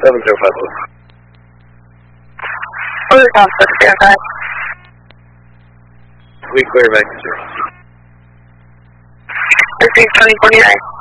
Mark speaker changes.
Speaker 1: 7051.
Speaker 2: Fully conflict, verify.
Speaker 1: We clear back to 0.
Speaker 2: Received 2049.